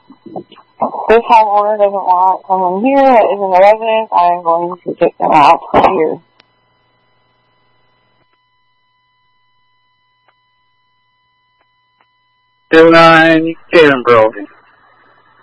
This homeowner doesn't want someone here that isn't a resident. I am going to kick them out of here. 09, Galen Brogan.